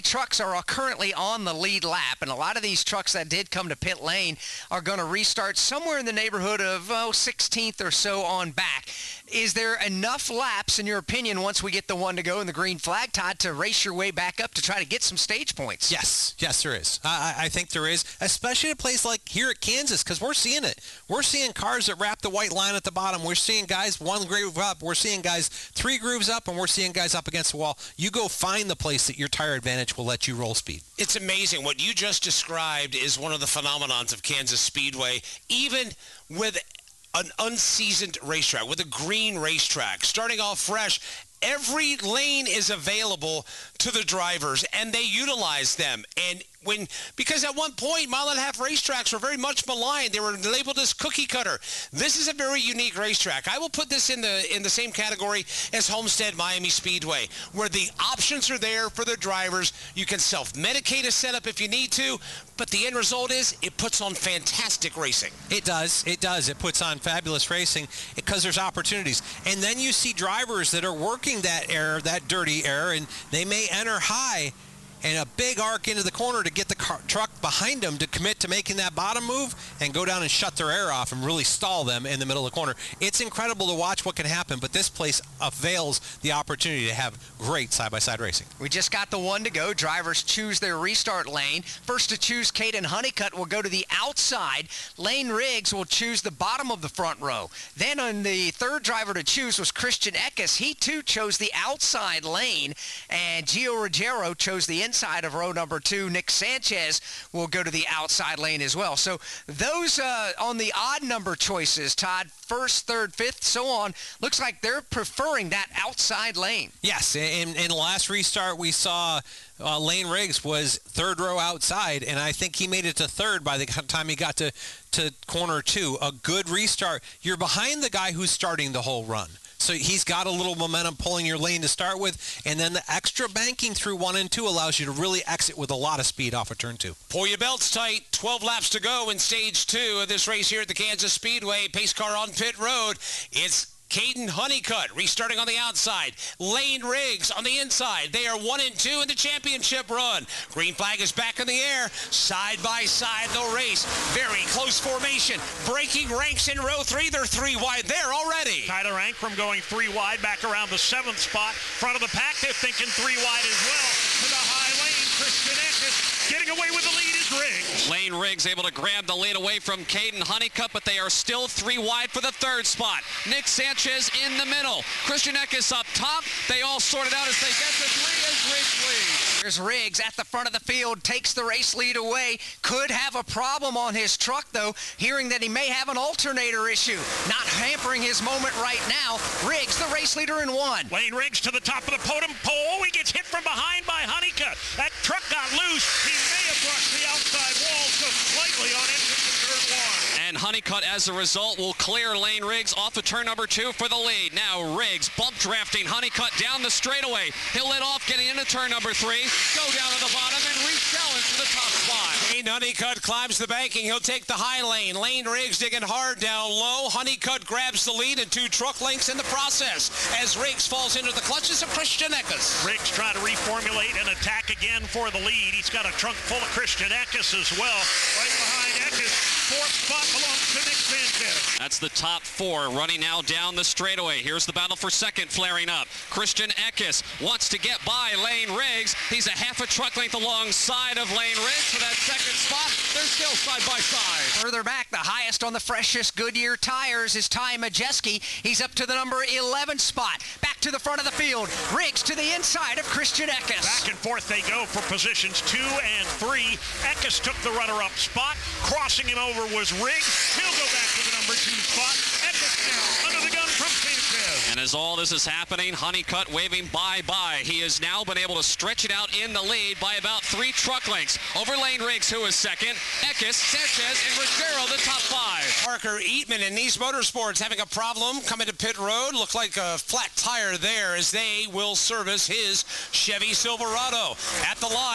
trucks are currently on the lead lap, and a lot of these trucks that did come to pit lane are going to restart somewhere in the neighborhood of 16th or so on back. Is there enough laps, in your opinion, once we get the one to go and the green flag, Todd, to race your way back up to try to get some stage points? Yes, there is. I think there is, especially at a place like here at Kansas, because we're seeing it. We're seeing cars that wrap the white line at the bottom. We're seeing guys one groove up. We're seeing guys three grooves up, and we're seeing guys up against the wall. You go find the place that your tire advantage will let you roll speed. It's amazing. What you just described is one of the phenomenons of Kansas Speedway, even with an unseasoned racetrack, with a green racetrack, starting off fresh. Every lane is available to the drivers, and they utilize them. And because at one point, mile-and-a-half racetracks were very much maligned. They were labeled as cookie cutter. This is a very unique racetrack. I will put this in the same category as Homestead Miami Speedway, where the options are there for the drivers. You can self-medicate a setup if you need to, but the end result is it puts on fantastic racing. It does. It puts on fabulous racing because there's opportunities. And then you see drivers that are working that air, that dirty air, and they may enter high and a big arc into the corner to get the truck behind them to commit to making that bottom move and go down and shut their air off and really stall them in the middle of the corner. It's incredible to watch what can happen, but this place avails the opportunity to have great side-by-side racing. We just got the one to go. Drivers choose their restart lane. First to choose, Caden Honeycutt will go to the outside. Lane Riggs will choose the bottom of the front row. Then on the third driver to choose was Christian Eckes. He too chose the outside lane, and Gio Ruggiero chose the inside of row number 2. Nick Sanchez will go to the outside lane as well. So those on the odd number choices, Todd, first, third, fifth, so on, looks like they're preferring that outside lane. Yes, in the last restart we saw Lane Riggs was third row outside, and I think he made it to third by the time he got to corner 2. A good restart. You're behind the guy who's starting the whole run. So he's got a little momentum pulling your lane to start with, and then the extra banking through 1 and 2 allows you to really exit with a lot of speed off of turn 2. Pull your belts tight. 12 laps to go in stage 2 of this race here at the Kansas Speedway. Pace car on pit road. It's Caden Honeycutt restarting on the outside. Lane Riggs on the inside. They are 1 and 2 in the championship run. Green flag is back in the air. Side by side they'll race. Very close formation. Breaking ranks in row 3. They're 3 wide there already. Tyler Rank from going 3 wide back around the 7th spot. Front of the pack, they're thinking 3 wide as well. To the high lane, Christian Eckes getting away with the lead is Riggs. Lane Riggs able to grab the lead away from Caden Honeycutt, but they are still 3 wide for the 3rd spot. Nick Sanchez in the middle. Christian Eckes up top. They all sorted out as they get to 3 as Riggs leads. Here's Riggs at the front of the field, takes the race lead away. Could have a problem on his truck, though, hearing that he may have an alternator issue. Not hampering his moment right now. Riggs, the race leader in 1. Lane Riggs to the top of the podium pole. He gets hit from behind by Honeycutt. That truck got loose. He may have brushed the outside wall just slightly on entrance to turn 1. And Honeycutt, as a result, will clear Lane Riggs off of turn number 2 for the lead. Now Riggs bump drafting Honeycutt down the straightaway. He'll let off getting into turn number 3, go down to the bottom, and re-challenge for the top spot. Honeycutt climbs the banking. He'll take the high lane. Lane Riggs digging hard down low. Honeycutt grabs the lead and 2 truck lengths in the process as Riggs falls into the clutches of Christian Eckes. Riggs trying to reformulate and attack again for the lead. He's got a trunk full of Christian Eckes as well. Right behind Eckes, 4th spot belongs to Nick Sanchez. That's the top 4 running now down the straightaway. Here's the battle for 2nd flaring up. Christian Eckes wants to get by Lane Riggs. He's a half a truck length alongside of Lane Riggs for that 2nd spot. They're still side by side. Further back, the highest on the freshest Goodyear tires is Ty Majeski. He's up to the number 11 spot. Back to the front of the field. Riggs to the inside of Christian Eckes. Back and forth they go for positions 2 and 3. Eckes took the runner-up spot. Crossing him over was Riggs. He'll go back to the number 2 spot. Eckes now under the gun from Sanchez. And as all this is happening, Honeycutt waving bye-bye. He has now been able to stretch it out in the lead by about 3 truck lengths over Lane Riggs, who is 2nd. Eckes, Sanchez, and Ruggiero, the top 5. Parker Eatman and Nice Motorsports having a problem coming to pit road. Looked like a flat tire there as they will service his Chevy Silverado. At the line,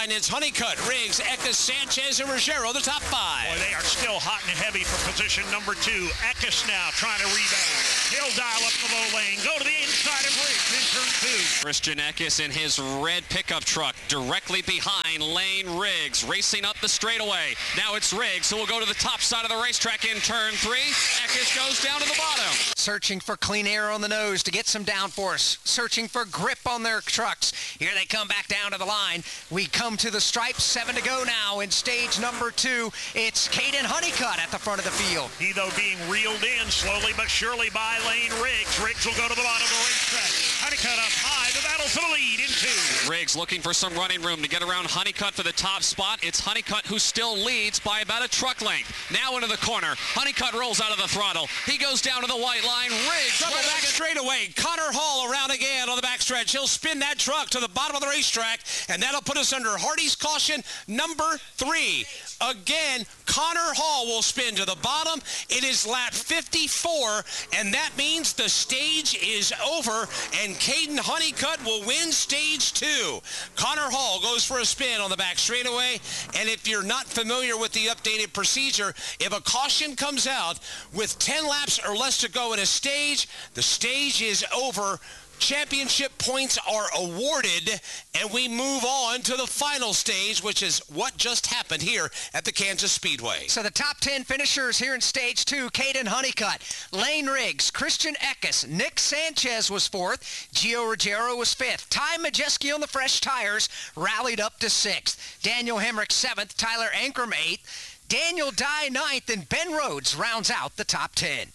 line. It's Honeycutt, Riggs, Eckes, Sanchez, and Ruggiero, the top 5. Boy, they are still hot and heavy for position number 2. Eckes now trying to rebound. He'll dial up the low lane. Go to the inside of Riggs in turn 2. Christian Eckes in his red pickup truck directly behind Lane Riggs, racing up the straightaway. Now it's Riggs who will go to the top side of the racetrack in turn 3. Eckes goes down to the bottom. Searching for clean air on the nose to get some downforce. Searching for grip on their trucks. Here they come back down to the line. We come to the stripes. 7 to go now in stage number 2. It's Caden Honeycutt at the front of the field. He, though, being reeled in slowly but surely by Lane Riggs. Riggs will go to the bottom of the racetrack. Honeycutt up high. The battle for the lead in 2. Riggs looking for some running room to get around Honeycutt for the top spot. It's Honeycutt who still leads by about a truck length. Now into the corner. Honeycutt rolls out of the throttle. He goes down to the white line. Riggs Double back straightaway. Connor Hall around again on the backstretch. He'll spin that truck to the bottom of the racetrack, and that'll put us under Hardy's caution number 3. Again, Connor Hall will spin to the bottom. It is lap 54, and that means the stage is over, and Caden Honeycutt will win stage 2. Connor Hall goes for a spin on the back straightaway, and if you're not familiar with the updated procedure, if a caution comes out with 10 laps or less to go in a stage, the stage is over. Championship points are awarded, and we move on to the final stage, which is what just happened here at the Kansas Speedway. So the top 10 finishers here in stage 2, Caden Honeycutt, Lane Riggs, Christian Eckes, Nick Sanchez was 4th, Gio Ruggiero was 5th, Ty Majeski on the fresh tires rallied up to 6th, Daniel Hemrick 7th, Tyler Ankrum 8th, Daniel Dye 9th, and Ben Rhodes rounds out the top 10.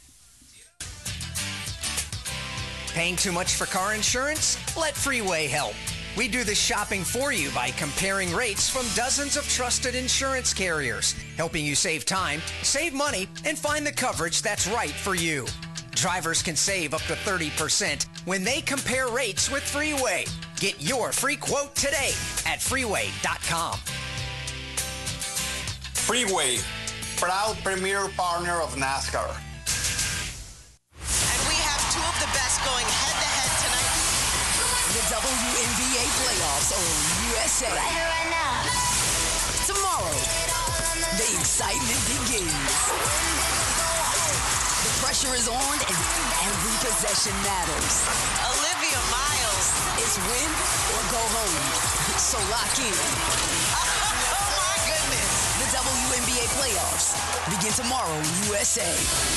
Paying too much for car insurance? Let Freeway help. We do the shopping for you by comparing rates from dozens of trusted insurance carriers, helping you save time, save money, and find the coverage that's right for you. Drivers can save up to 30% when they compare rates with Freeway. Get your free quote today at freeway.com. Freeway, proud premier partner of NASCAR. Two of the best going head-to-head tonight. The WNBA playoffs on USA. Right here, right now. Tomorrow, the excitement begins. The pressure is on and every possession matters. Olivia Miles. It's win or go home. So lock in. Oh my goodness. The WNBA playoffs begin tomorrow in USA.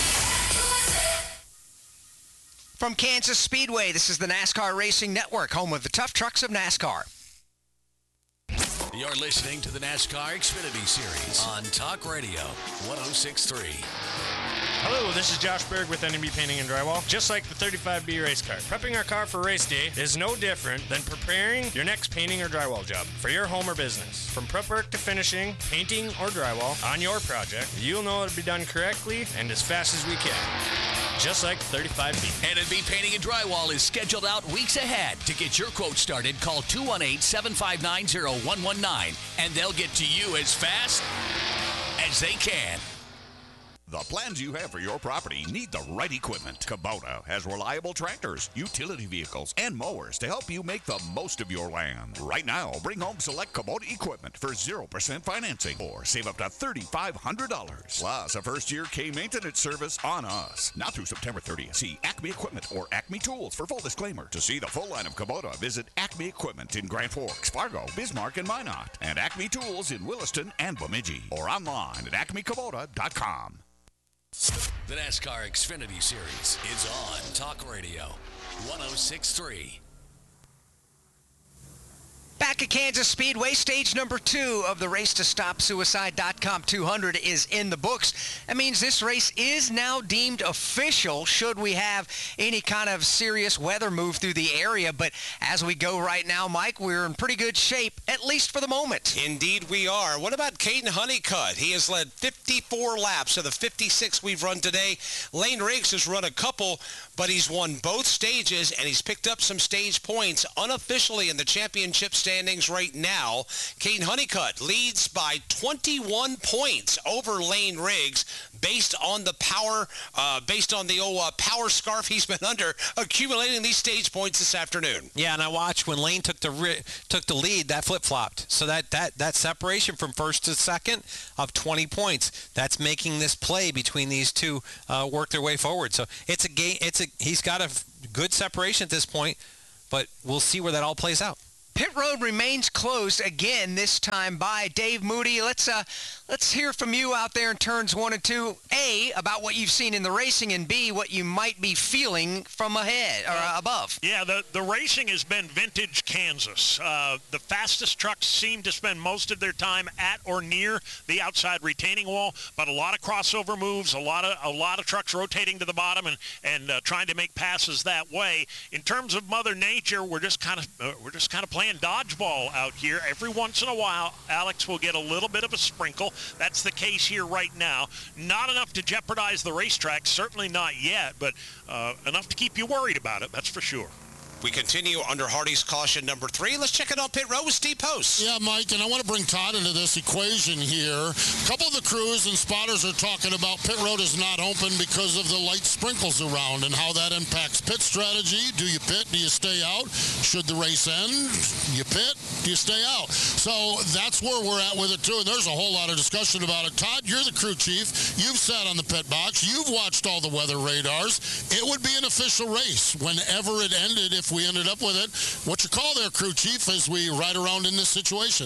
From Kansas Speedway, this is the NASCAR Racing Network, home of the tough trucks of NASCAR. You're listening to the NASCAR Xfinity Series on Talk Radio 106.3. Hello, this is Josh Berg with NMB Painting and Drywall. Just like the 35B race car, prepping our car for race day is no different than preparing your next painting or drywall job for your home or business. From prep work to finishing, painting or drywall on your project, you'll know it'll be done correctly and as fast as we can. Just like 35B. NMB Painting and Drywall is scheduled out weeks ahead. To get your quote started, call 218-759-0119, and they'll get to you as fast as they can. The plans you have for your property need the right equipment. Kubota has reliable tractors, utility vehicles, and mowers to help you make the most of your land. Right now, bring home select Kubota equipment for 0% financing or save up to $3,500. Plus, a first-year K-maintenance service on us. Now through September 30th. See Acme Equipment or Acme Tools for full disclaimer. To see the full line of Kubota, visit Acme Equipment in Grand Forks, Fargo, Bismarck, and Minot, and Acme Tools in Williston and Bemidji, or online at acmekubota.com. The NASCAR Xfinity Series is on Talk Radio 106.3. Back at Kansas Speedway, stage number 2 of the Race to Stop Suicide.com 200 is in the books. That means this race is now deemed official should we have any kind of serious weather move through the area. But as we go right now, Mike, we're in pretty good shape, at least for the moment. Indeed we are. What about Caden Honeycutt? He has led 54 laps of the 56 we've run today. Lane Riggs has run a couple, but he's won both stages, and he's picked up some stage points unofficially in the championship stage. standings right now. Caden Honeycutt leads by 21 points over Lane Riggs based on the power scarf he's been under, accumulating these stage points this afternoon. Yeah, and I watched when Lane took the lead, that flip-flopped. So that separation from first to second of 20 points, that's making this play between these two work their way forward. So it's a game. He's got a good separation at this point, but we'll see where that all plays out. Pit road remains closed again, this time by Dave Moody. Let's hear from you out there in turns 1 and 2. A, about what you've seen in the racing, and B, what you might be feeling from ahead or above. Yeah, the racing has been vintage Kansas. The fastest trucks seem to spend most of their time at or near the outside retaining wall, but a lot of crossover moves, a lot of trucks rotating to the bottom and trying to make passes that way. In terms of Mother Nature, we're just kind of playing dodgeball out here. Every once in a while, Alex will get a little bit of a sprinkle. That's the case here right now. Not enough to jeopardize the racetrack, certainly not yet, but enough to keep you worried about it, that's for sure. We continue under Hardy's caution number 3. Let's check it out pit road with Steve Post. Yeah, Mike, and I want to bring Todd into this equation here. A couple of the crews and spotters are talking about pit road is not open because of the light sprinkles around and how that impacts pit strategy. Do you pit? Do you stay out? Should the race end? You pit? Do you stay out? So that's where we're at with it, too, and there's a whole lot of discussion about it. Todd, you're the crew chief. You've sat on the pit box. You've watched all the weather radars. It would be an official race whenever it ended if we ended up with it. What's your call there, crew chief, as we ride around in this situation?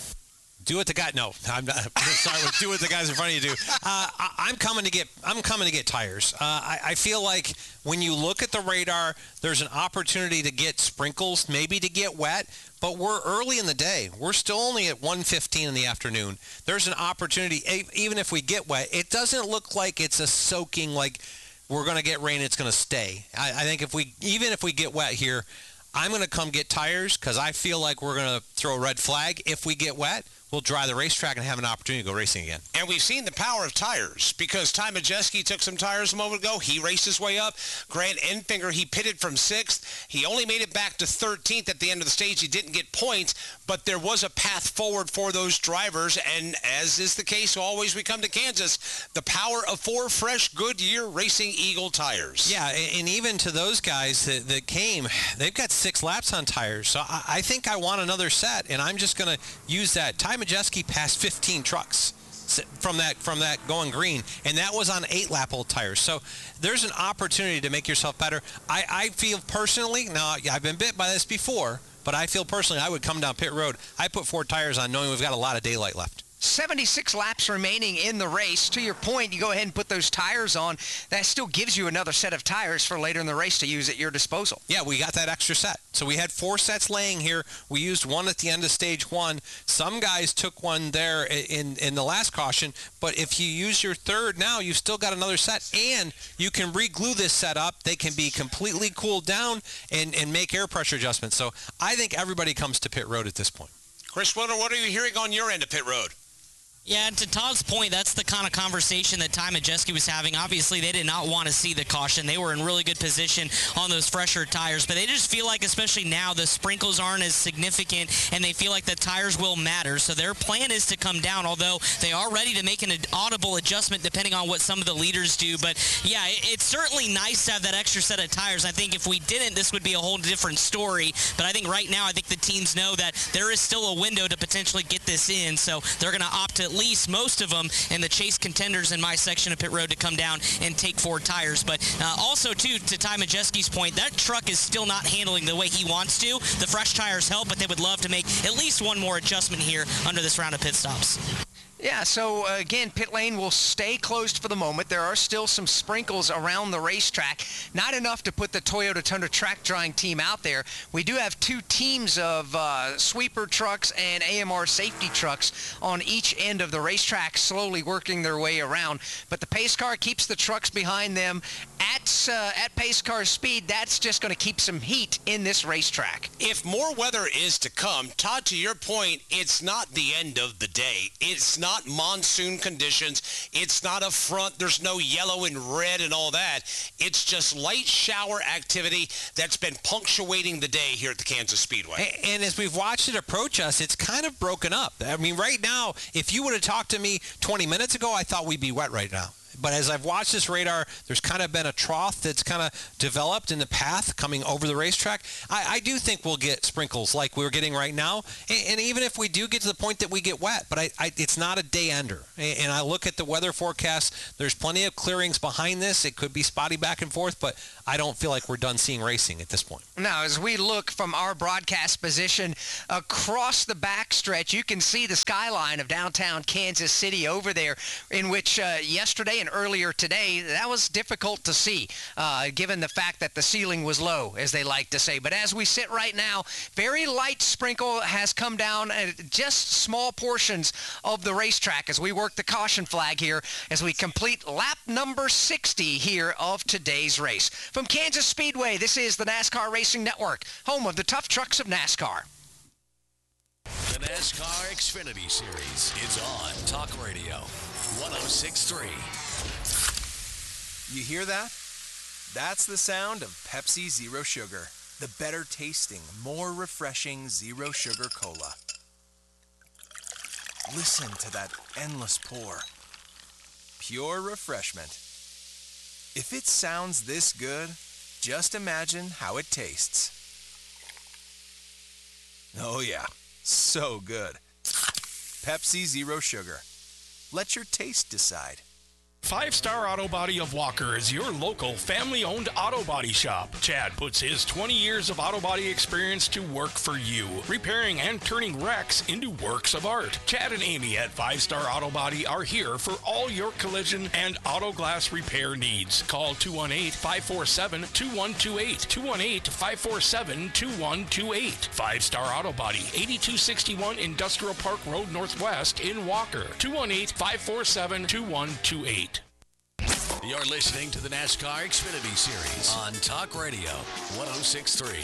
Do what the guy. No, I'm not. Sorry. Do what the guys in front of you do. I'm coming to get tires. I feel like when you look at the radar, there's an opportunity to get sprinkles, maybe to get wet. But we're early in the day. We're still only at 1:15 in the afternoon. There's an opportunity, even if we get wet. It doesn't look like it's a soaking like we're going to get rain. It's going to stay. I think if we get wet here, I'm going to come get tires because I feel like we're going to throw a red flag if we get wet. We'll dry the racetrack and have an opportunity to go racing again. And we've seen the power of tires because Ty Majeski took some tires a moment ago. He raced his way up. Grant Enfinger, he pitted from 6th. He only made it back to 13th at the end of the stage. He didn't get points, but there was a path forward for those drivers. And as is the case always we come to Kansas, the power of 4 fresh Goodyear Racing Eagle tires. Yeah, and even to those guys that came, they've got 6 laps on tires. So I think I want another set, and I'm just going to use that. Ty Majeski passed 15 trucks from that going green, and that was on 8-lap old tires. So there's an opportunity to make yourself better. I feel personally, now I've been bit by this before, but I feel personally I would come down pit road. I put 4 tires on knowing we've got a lot of daylight left. 76 laps remaining in the race. To your point, you go ahead and put those tires on. That still gives you another set of tires for later in the race to use at your disposal. Yeah, we got that extra set. So we had 4 sets laying here. We used one at the end of stage 1. Some guys took one there in the last caution, but if you use your third now, you've still got another set, and you can re-glue this set up. They can be completely cooled down and make air pressure adjustments. So I think everybody comes to pit road at this point. Chris Wilder, what are you hearing on your end of pit road? Yeah, and to Todd's point, that's the kind of conversation that Ty Majeski was having. Obviously, they did not want to see the caution. They were in really good position on those fresher tires, but they just feel like, especially now, the sprinkles aren't as significant, and they feel like the tires will matter. So their plan is to come down, although they are ready to make an audible adjustment depending on what some of the leaders do. But, yeah, it's certainly nice to have that extra set of tires. I think if we didn't, this would be a whole different story. But I think right now, I think the teams know that there is still a window to potentially get this in, so they're going to opt to least most of them and the chase contenders in my section of pit road to come down and take 4 tires. But also, too, to Ty Majeski's point, that truck is still not handling the way he wants to. The fresh tires help, but they would love to make at least one more adjustment here under this round of pit stops. Yeah, so again, pit lane will stay closed for the moment. There are still some sprinkles around the racetrack. Not enough to put the Toyota Tundra track drying team out there. We do have 2 teams of sweeper trucks and AMR safety trucks on each end of the racetrack slowly working their way around. But the pace car keeps the trucks behind them at pace car speed. That's just going to keep some heat in this racetrack. If more weather is to come, Todd, to your point, it's not the end of the day. It's not not monsoon conditions. It's not a front. There's no yellow and red and all that. It's just light shower activity that's been punctuating the day here at the Kansas Speedway. And as we've watched it approach us, it's kind of broken up. I mean, right now, if you would have talked to me 20 minutes ago, I thought we'd be wet right now. But as I've watched this radar, there's kind of been a trough that's kind of developed in the path coming over the racetrack. I do think we'll get sprinkles like we're getting right now. And even if we do get to the point that we get wet, but it's not a day ender. And I look at the weather forecast. There's plenty of clearings behind this. It could be spotty back and forth, but I don't feel like we're done seeing racing at this point. Now, as we look from our broadcast position across the backstretch, you can see the skyline of downtown Kansas City over there, in which yesterday and earlier today, that was difficult to see, given the fact that the ceiling was low, as they like to say. But as we sit right now, very light sprinkle has come down at just small portions of the racetrack as we work the caution flag here as we complete lap number 60 here of today's race. From Kansas Speedway, this is the NASCAR Racing Network, home of the tough trucks of NASCAR. The NASCAR Xfinity Series is on Talk Radio 106.3. You hear that? That's the sound of Pepsi Zero Sugar, the better tasting, more refreshing Zero Sugar Cola. Listen to that endless pour. Pure refreshment. If it sounds this good, just imagine how it tastes. Oh yeah, so good. Pepsi Zero Sugar. Let your taste decide. Five Star Auto Body of Walker is your local family-owned auto body shop. Chad puts his 20 years of auto body experience to work for you, repairing and turning wrecks into works of art. Chad and Amy at 5 Star Auto Body are here for all your collision and auto glass repair needs. Call 218-547-2128. 218-547-2128. 5 Star Auto Body, 8261 Industrial Park Road Northwest in Walker. 218-547-2128. You're listening to the NASCAR Xfinity Series on Talk Radio 106.3.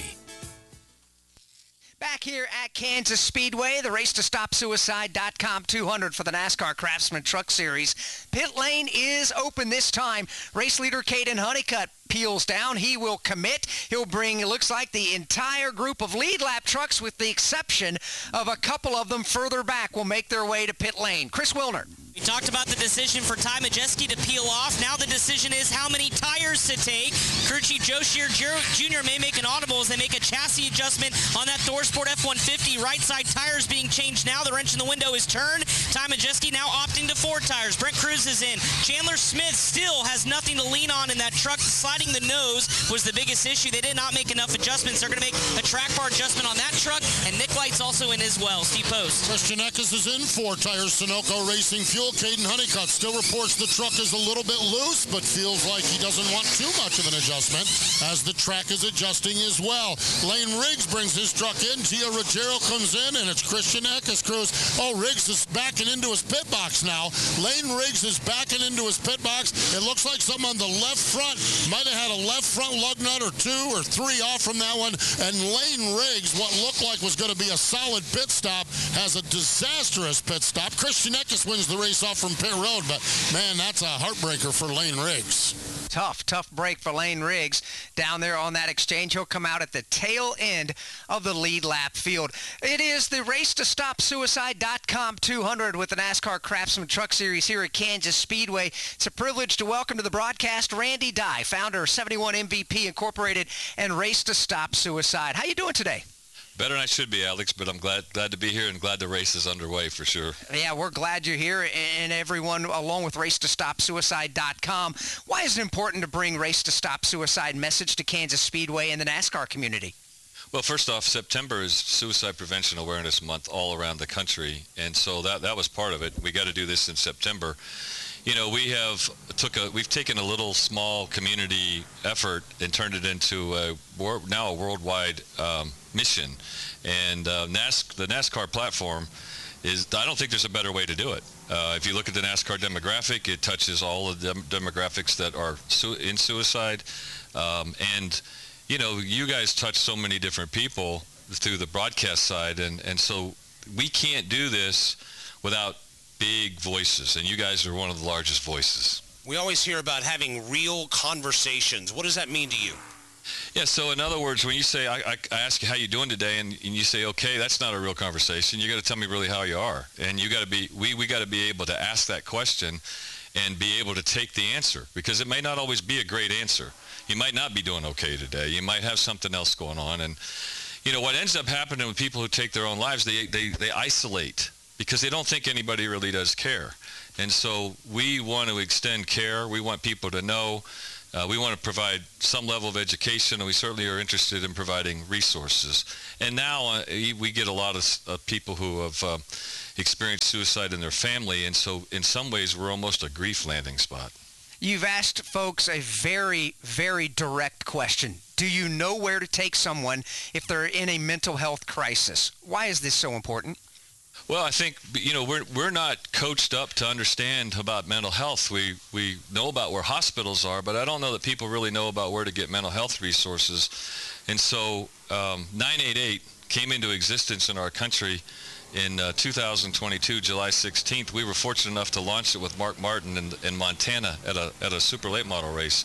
Back here at Kansas Speedway, the Race to Stop Suicide.com 200 for the NASCAR Craftsman Truck Series. Pit lane is open this time. Race leader Caden Honeycutt peels down. He will commit. He'll bring, it looks like, the entire group of lead lap trucks, with the exception of a couple of them further back, will make their way to pit lane. Chris Wilner. We talked about the decision for Ty Majeski to peel off. Now the decision is how many tires to take. Crew Chief Joe Shear Jr. may make an audible as they make a chassis adjustment on that ThorSport F-150. Right side tires being changed now. The wrench in the window is turned. Ty Majeski now opting to 4 tires. Brent Cruz is in. Chandler Smith still has nothing to lean on in that truck. Sliding the nose was the biggest issue. They did not make enough adjustments. They're going to make a track bar adjustment on that truck, and Nick Light's also in as well. Steve Post. Christian Eckes is in. 4 tires. Sunoco Racing Fuel. Caden Honeycutt still reports the truck is a little bit loose, but feels like he doesn't want too much of an adjustment as the track is adjusting as well. Lane Riggs brings his truck in. Gio Ruggiero comes in, and it's Christian Eckes Cruz. Oh, Riggs is backing into his pit box now. Lane Riggs is backing into his pit box. It looks like someone on the left front might have had a left front lug nut or 2 or 3 off from that one, and Lane Riggs, what looked like was going to be a solid pit stop, has a disastrous pit stop. Christian Eckes wins the race off from pit road, but man, that's a heartbreaker for Lane Riggs. Tough break for Lane Riggs down there on that exchange. He'll come out at the tail end of the lead lap field. It is the Race to Stop Suicide.com 200 with the NASCAR Craftsman Truck Series here at Kansas Speedway. It's a privilege to welcome to the broadcast Randy Dye, founder of 71 MVP Incorporated and Race to Stop Suicide. How you doing today? Better than I should be, Alex, but I'm glad to be here and glad the race is underway for sure. Yeah, we're glad you're here, and everyone, along with RacetoStopSuicide.com. Why is it important to bring Race to Stop Suicide message to Kansas Speedway and the NASCAR community? Well, first off, September is Suicide Prevention Awareness Month all around the country, and so that was part of it. We got to do this in September. You know, we've taken a little small community effort and turned it into now a worldwide mission. And the NASCAR platform is, I don't think there's a better way to do it. If you look at the NASCAR demographic, it touches all of the demographics that are in suicide. And, you know, you guys touch so many different people through the broadcast side. And so we can't do this without big voices, and you guys are one of the largest voices. We always hear about having real conversations. What does that mean to you? Yeah, so in other words, when you say, I ask you how you doing today, and you say, okay, that's not a real conversation. You got to tell me really how you are. And you got to be, we got to be able to ask that question and be able to take the answer, because it may not always be a great answer. You might not be doing okay today. You might have something else going on. And, you know, what ends up happening with people who take their own lives, they isolate because they don't think anybody really does care. And so we want to extend care. We want people to know. We want to provide some level of education, and we certainly are interested in providing resources. And now we get a lot of people who have experienced suicide in their family, and so in some ways we're almost a grief landing spot. You've asked folks a very, very direct question. Do you know where to take someone if they're in a mental health crisis? Why is this so important? Well, I think, you know, we're not coached up to understand about mental health. We know about where hospitals are, but I don't know that people really know about where to get mental health resources. And so 988 came into existence in our country in 2022, July 16th. We were fortunate enough to launch it with Mark Martin in Montana at a super late model race.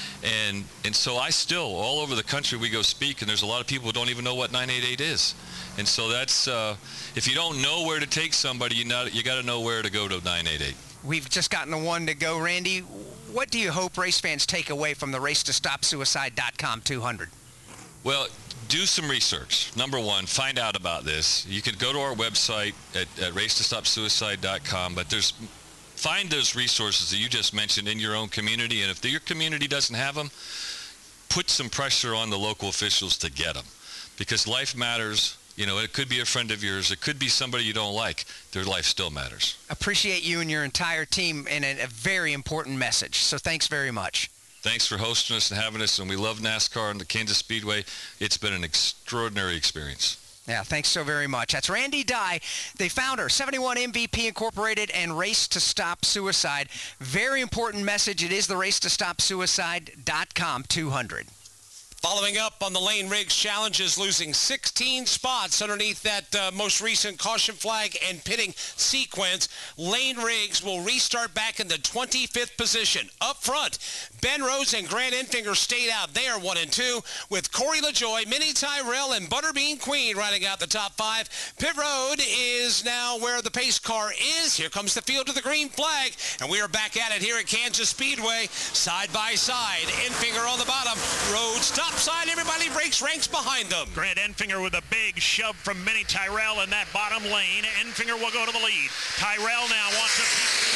And so I still, all over the country, we go speak, and there's a lot of people who don't even know what 988 is. And so that's, if you don't know where to take somebody, you got to know where to go to 988. We've just gotten the one to go. Randy, what do you hope race fans take away from the RaceToStopSuicide.com 200? Well, do some research. Number one, find out about this. You can go to our website at RaceToStopSuicide.com, but find those resources that you just mentioned in your own community, and if your community doesn't have them, put some pressure on the local officials to get them, because life matters. You know, it could be a friend of yours. It could be somebody you don't like. Their life still matters. Appreciate you and your entire team, and a very important message. So thanks very much. Thanks for hosting us and having us, and we love NASCAR and the Kansas Speedway. It's been an extraordinary experience. Yeah, thanks so very much. That's Randy Dye, the founder, 71 MVP Incorporated and Race to Stop Suicide. Very important message. It is the RaceToStopSuicide.com 200. Following up on the Lane Riggs challenges, losing 16 spots underneath that most recent caution flag and pitting sequence, Lane Riggs will restart back in the 25th position. Up front, Ben Rhodes and Grant Enfinger stayed out. They are 1 and 2, with Corey LaJoie, Minnie Tyrell, and Butterbean Queen riding out the top 5. Pit road is now where the pace car is. Here comes the field to the green flag, and we are back at it here at Kansas Speedway, side by side. Enfinger on the bottom, Rhodes top side, everybody breaks ranks behind them. Grant Enfinger with a big shove from Minnie Tyrell in that bottom lane. Enfinger will go to the lead. Tyrell now wants to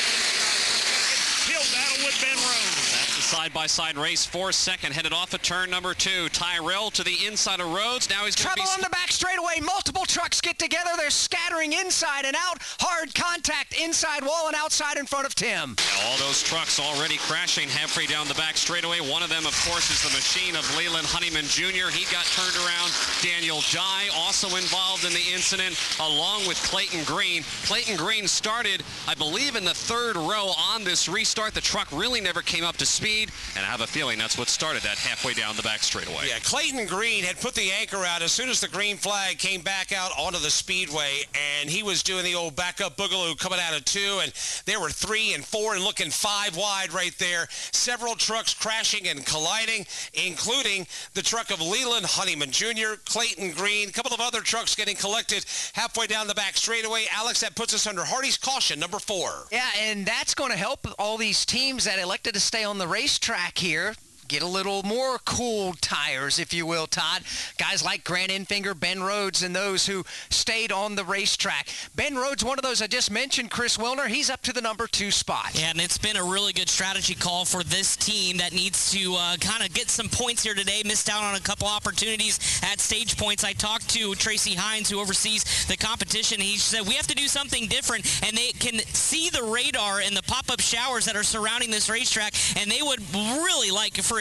field battle with Ben Rhodes. That's the side-by-side race for second, headed off of turn number 2. Tyrell to the inside of Rhodes. Now he's trouble on the back straightaway. Multiple trucks get together. They're scattering inside and out. Hard contact inside wall and outside in front of Tim. All those trucks already crashing halfway down the back straightaway. One of them, of course, is the machine of Leland Honeyman Jr. He got turned around. Daniel Dye also involved in the incident, along with Clayton Green. Clayton Green started, I believe, in the 3rd row on this restart. The truck really never came up to speed, and I have a feeling that's what started that halfway down the back straightaway. Yeah, Clayton Green had put the anchor out as soon as the green flag came back out onto the speedway, and he was doing the old backup boogaloo coming out of 2, and there were 3 and 4 and looking 5 wide right there. Several trucks crashing and colliding, including the truck of Leland Honeyman Jr., Clayton Green, a couple of other trucks getting collected halfway down the back straightaway. Alex, that puts us under Hardy's caution, number 4. Yeah, and that's going to help all these teams that elected to stay on the racetrack here get a little more cool tires, if you will, Todd. Guys like Grant Enfinger, Ben Rhodes, and those who stayed on the racetrack. Ben Rhodes, one of those I just mentioned, Chris Wilner, he's up to the number 2 spot. Yeah, and it's been a really good strategy call for this team that needs to kind of get some points here today. Missed out on a couple opportunities at stage points. I talked to Tracy Hines, who oversees the competition. He said we have to do something different, and they can see the radar and the pop-up showers that are surrounding this racetrack, and they would really like for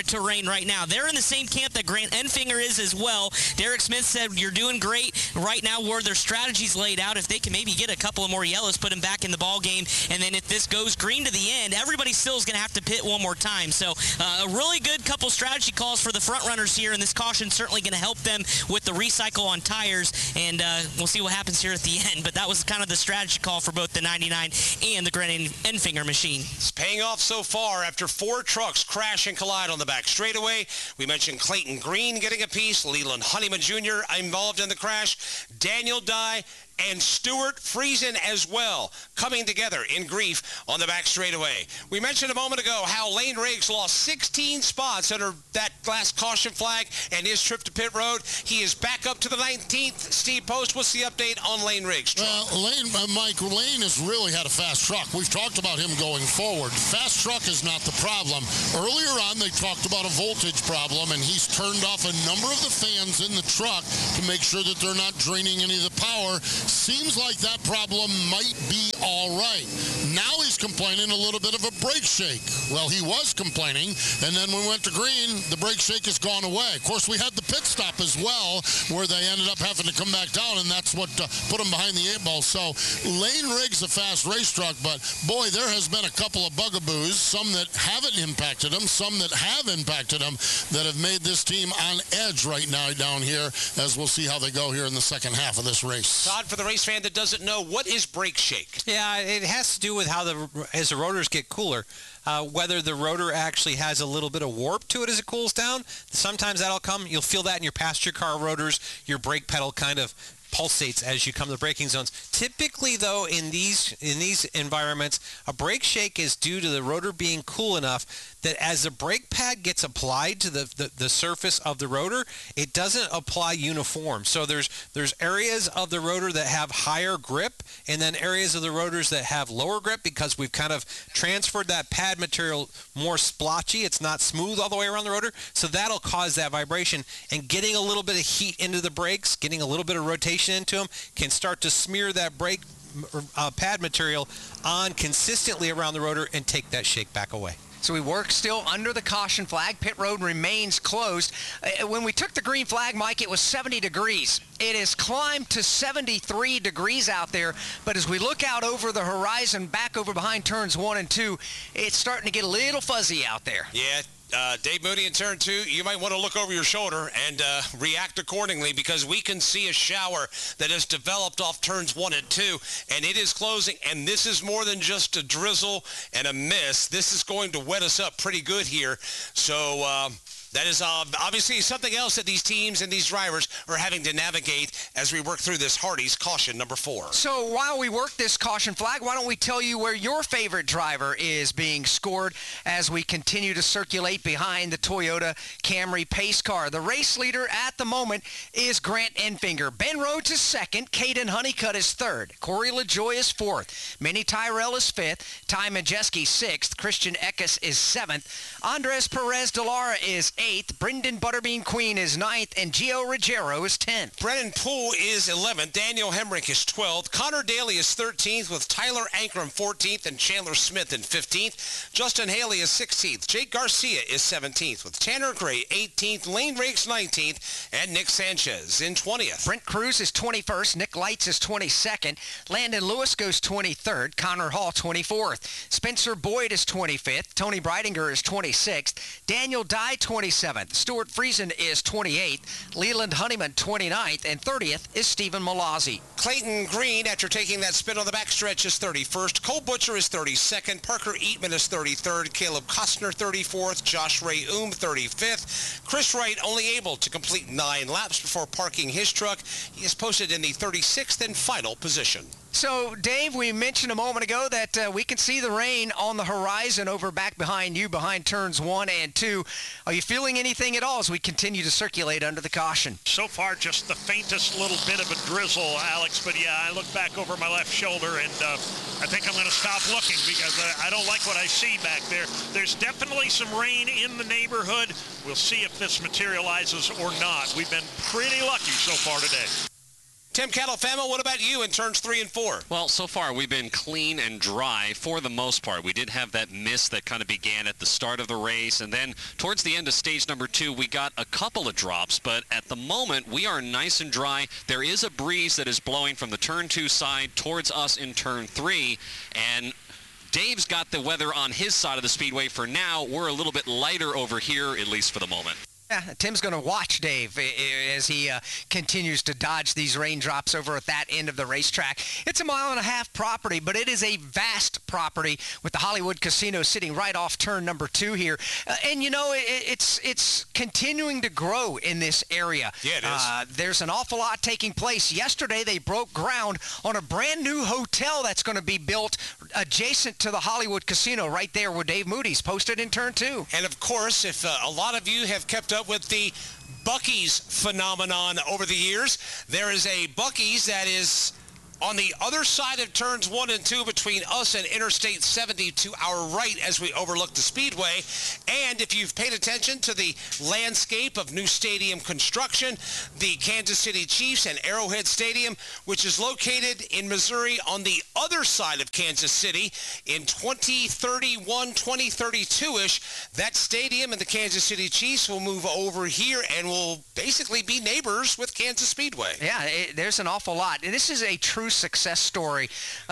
it to rain right now. They're in the same camp that Grant Enfinger is as well. Derek Smith said, you're doing great right now where their strategy's laid out. If they can maybe get a couple of more yellows, put them back in the ball game, and then if this goes green to the end, everybody still is going to have to pit one more time. So a really good couple strategy calls for the front runners here, and this caution's certainly going to help them with the recycle on tires, and we'll see what happens here at the end. But that was kind of the strategy call for both the 99 and the Grant Enfinger machine. It's paying off so far after 4 trucks crash and collide on the back straightaway. We mentioned Clayton Green getting a piece, Leland Honeyman Jr. involved in the crash, Daniel Dye, and Stuart Friesen as well, coming together in grief on the back straightaway. We mentioned a moment ago how Lane Riggs lost 16 spots under that last caution flag and his trip to pit road. He is back up to the 19th. Steve Post, what's the update on Lane Riggs' truck? Well, Lane has really had a fast truck. We've talked about him going forward. Fast truck is not the problem. Earlier on, they talked about a voltage problem, and he's turned off a number of the fans in the truck to make sure that they're not draining any of the power. Seems like that problem might be all right. Now he's complaining a little bit of a brake shake. Well, he was complaining, and then when we went to green, the brake shake has gone away. Of course, we had the pit stop as well, where they ended up having to come back down, and that's what put him behind the 8 ball. So Lane Riggs a fast race truck, but boy, there has been a couple of bugaboos, some that haven't impacted him, some that have impacted him, that have made this team on edge right now down here, as we'll see how they go here in the second half of this race. Todd, for the race fan that doesn't know, what is brake shake? Yeah, it has to do with how as the rotors get cooler, whether the rotor actually has a little bit of warp to it as it cools down. Sometimes that'll come. You'll feel that in your passenger car rotors. Your brake pedal kind of pulsates as you come to the braking zones. Typically, though, in these environments, a brake shake is due to the rotor being cool enough that as the brake pad gets applied to the surface of the rotor, it doesn't apply uniform. So there's areas of the rotor that have higher grip, and then areas of the rotors that have lower grip because we've kind of transferred that pad material more splotchy. It's not smooth all the way around the rotor, so that'll cause that vibration. And getting a little bit of heat into the brakes, getting a little bit of rotation into them, can start to smear that brake pad material on consistently around the rotor and take that shake back away. So we work still under the caution flag. Pit road remains closed. When we took the green flag, Mike, it was 70 degrees. It has climbed to 73 degrees out there, but as we look out over the horizon, back over behind turns 1 and 2, it's starting to get a little fuzzy out there. Yeah. Dave Mooney in turn 2, you might want to look over your shoulder and react accordingly, because we can see a shower that has developed off turns 1 and 2, and it is closing, and this is more than just a drizzle and a mist. This is going to wet us up pretty good here. So that is obviously something else that these teams and these drivers are having to navigate as we work through this Hardy's caution number 4. So while we work this caution flag, why don't we tell you where your favorite driver is being scored as we continue to circulate behind the Toyota Camry pace car. The race leader at the moment is Grant Enfinger. Ben Rhodes is 2nd. Caden Honeycutt is 3rd. Corey LaJoie is 4th. Minnie Tyrell is 5th. Ty Majeski 6th. Christian Eckes is 7th. Andres Perez de Lara is 8th. Brendan Butterbean Queen is 9th. And Gio Ruggiero is 10th. Brennan Poole is 11th. Daniel Hemrick is 12th. Connor Daly is 13th, with Tyler Ankrum 14th and Chandler Smith in 15th. Justin Haley is 16th. Jake Garcia is 17th, with Tanner Gray 18th, Lane Riggs 19th, and Nick Sanchez in 20th. Brent Cruz is 21st. Nick Lights is 22nd. Landon Lewis goes 23rd. Connor Hall 24th. Spencer Boyd is 25th. Tony Breidinger is 26th. Daniel Dye 27th. Stuart Friesen is 28th. Leland Honeyman 29th. And 30th is Stephen Malazzi. Clayton Green, after taking that spin on the backstretch, is 31st. Cole Butcher is 32nd. Parker Eatman is 33rd. Caleb Costner 34th. Josh Ray 35th. Chris Wright only able to complete 9 laps before parking his truck. He is posted in the 36th and final position. So, Dave, we mentioned a moment ago that we can see the rain on the horizon over back behind you, behind turns 1 and 2. Are you feeling anything at all as we continue to circulate under the caution? So far, just the faintest little bit of a drizzle, Alex. But, yeah, I look back over my left shoulder, and I think I'm going to stop looking because I don't like what I see back there. There's definitely some rain in the neighborhood. We'll see if this materializes or not. We've been pretty lucky so far today. Tim Catalfamo, what about you in turns 3 and 4? Well, so far we've been clean and dry for the most part. We did have that mist that kind of began at the start of the race, and then towards the end of stage number 2, we got a couple of drops, but at the moment we are nice and dry. There is a breeze that is blowing from the turn 2 side towards us in turn 3, and Dave's got the weather on his side of the speedway for now. We're a little bit lighter over here, at least for the moment. Yeah, Tim's going to watch Dave as he continues to dodge these raindrops over at that end of the racetrack. It's a 1.5 mile property, but it is a vast property with the Hollywood Casino sitting right off turn number 2 here. And, you know, it's continuing to grow in this area. Yeah, it is. There's an awful lot taking place. Yesterday, they broke ground on a brand new hotel that's going to be built adjacent to the Hollywood Casino right there where Dave Moody's posted in turn 2. And, of course, if a lot of you have kept up with the Buc-ee's phenomenon over the years, there is a Buc-ee's that is on the other side of turns 1 and 2 between us and Interstate 70 to our right as we overlook the speedway. And if you've paid attention to the landscape of new stadium construction, the Kansas City Chiefs and Arrowhead Stadium, which is located in Missouri on the other side of Kansas City in 2031, 2032-ish, that stadium and the Kansas City Chiefs will move over here and will basically be neighbors with Kansas Speedway. Yeah, there's an awful lot. And this is a true success story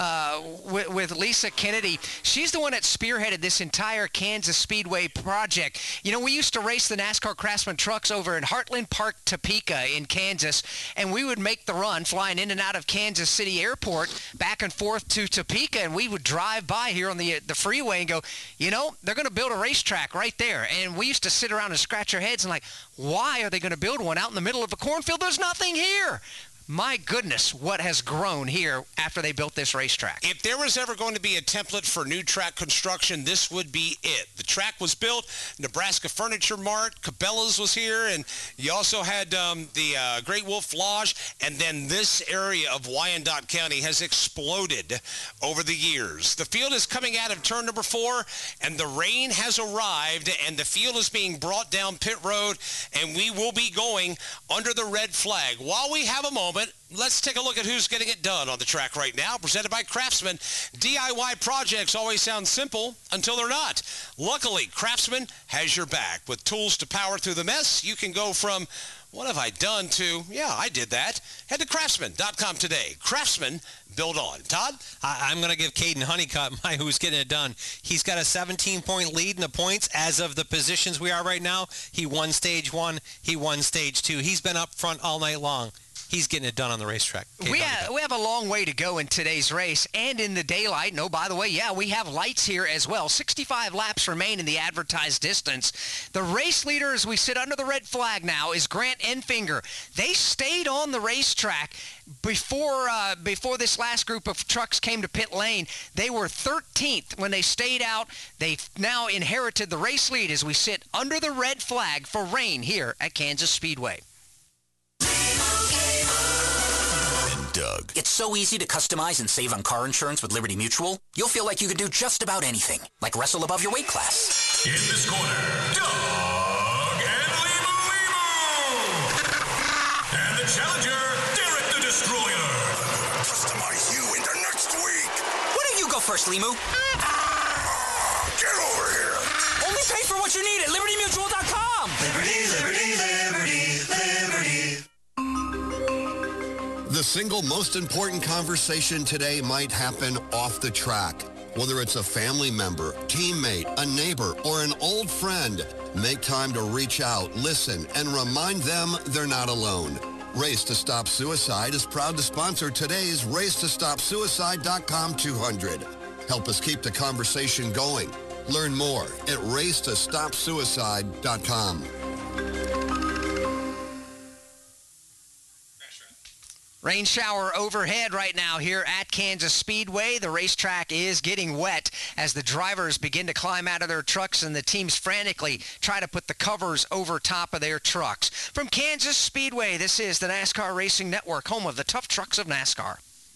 with Lisa Kennedy. She's the one that spearheaded this entire Kansas Speedway project. You know, we used to race the NASCAR Craftsman trucks over in Heartland Park, Topeka in Kansas, and we would make the run flying in and out of Kansas City Airport back and forth to Topeka, and we would drive by here on the freeway and go, you know, they're going to build a racetrack right there. And we used to sit around and scratch our heads and like, why are they going to build one out in the middle of a cornfield? There's nothing here. My goodness, what has grown here after they built this racetrack. If there was ever going to be a template for new track construction, this would be it. The track was built, Nebraska Furniture Mart, Cabela's was here, and you also had the Great Wolf Lodge, and then this area of Wyandotte County has exploded over the years. The field is coming out of turn number 4, and the rain has arrived, and the field is being brought down pit road, and we will be going under the red flag. While we have a moment, let's take a look at who's getting it done on the track right now. Presented by Craftsman. DIY projects always sound simple until they're not. Luckily, Craftsman has your back. With tools to power through the mess, you can go from, what have I done, to, yeah, I did that. Head to Craftsman.com today. Craftsman, build on. Todd? I'm going to give Caden Honeycutt who's getting it done. He's got a 17-point lead in the points as of the positions we are right now. He won stage 1. He won stage 2. He's been up front all night long. He's getting it done on the racetrack. We have a long way to go in today's race and in the daylight. No, by the way, yeah, we have lights here as well. 65 laps remain in the advertised distance. The race leader, as we sit under the red flag now, is Grant Enfinger. They stayed on the racetrack before this last group of trucks came to pit lane. They were 13th when they stayed out. They've now inherited the race lead as we sit under the red flag for rain here at Kansas Speedway. Doug. It's so easy to customize and save on car insurance with Liberty Mutual. You'll feel like you could do just about anything, like wrestle above your weight class. In this corner, Doug and Limu. And the challenger, Derek the Destroyer. Customize you into next week. Why don't you go first, Limu? Get over here. Only pay for what you need at LibertyMutual.com. Liberty, liberty, liberty, liberty. The single most important conversation today might happen off the track. Whether it's a family member, teammate, a neighbor, or an old friend, make time to reach out, listen, and remind them they're not alone. Race to Stop Suicide is proud to sponsor today's RaceToStopSuicide.com 200. Help us keep the conversation going. Learn more at RaceToStopSuicide.com. Rain shower overhead right now here at Kansas Speedway. The racetrack is getting wet as the drivers begin to climb out of their trucks and the teams frantically try to put the covers over top of their trucks. From Kansas Speedway, this is the NASCAR Racing Network, home of the tough trucks of NASCAR.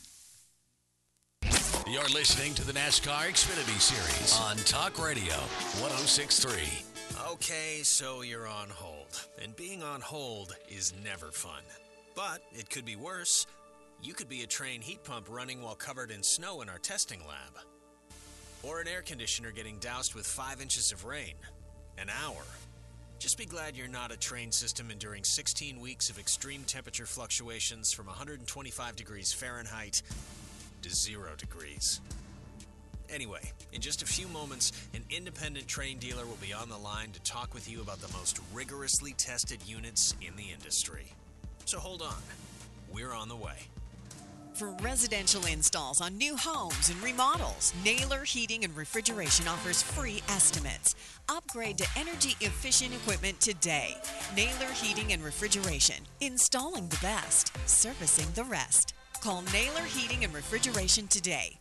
You're listening to the NASCAR Xfinity Series on Talk Radio 106.3. Okay, so you're on hold. And being on hold is never fun. But it could be worse. You could be a train heat pump running while covered in snow in our testing lab. Or an air conditioner getting doused with 5 inches of rain. An hour. Just be glad you're not a train system enduring 16 weeks of extreme temperature fluctuations from 125 degrees Fahrenheit to 0 degrees. Anyway, in just a few moments, an independent train dealer will be on the line to talk with you about the most rigorously tested units in the industry. So hold on. We're on the way. For residential installs on new homes and remodels, Naylor Heating and Refrigeration offers free estimates. Upgrade to energy-efficient equipment today. Naylor Heating and Refrigeration. Installing the best, servicing the rest. Call Naylor Heating and Refrigeration today.